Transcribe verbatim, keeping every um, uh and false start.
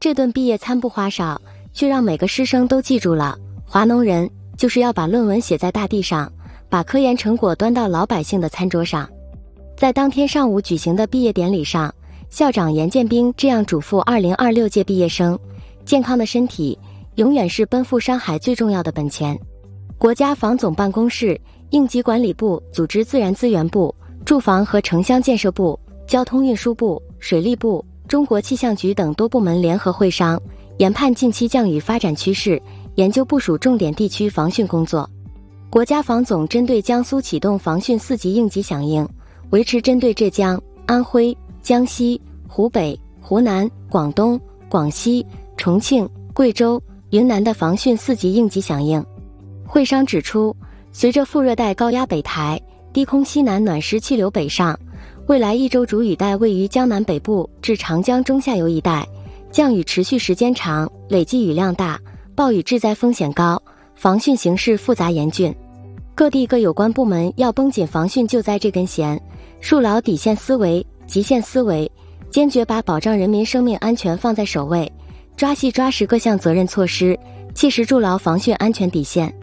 这顿毕业餐不花哨，却让每个师生都记住了，华农人就是要把论文写在大地上，把科研成果端到老百姓的餐桌上。在当天上午举行的毕业典礼上，校长严建兵这样嘱咐二零二六届毕业生：健康的身体永远是奔赴山海最重要的本钱。国家防总办公室、应急管理部、组织自然资源部、住房和城乡建设部、交通运输部、水利部、中国气象局等多部门联合会商，研判近期降雨发展趋势，研究部署重点地区防汛工作。国家防总针对江苏启动防汛四级应急响应，维持针对浙江、安徽、江西、湖北、湖南、广东、广西、重庆、贵州、云南的防汛四级应急响应。会商指出，随着副热带高压北抬，低空西南暖湿气流北上，未来一周主雨带位于江南北部至长江中下游一带，降雨持续时间长，累计雨量大，暴雨致灾风险高，防汛形势复杂严峻。各地各有关部门要绷紧防汛救灾这根弦，树牢底线思维、极限思维，坚决把保障人民生命安全放在首位，抓细抓实各项责任措施，切实筑牢防汛安全底线。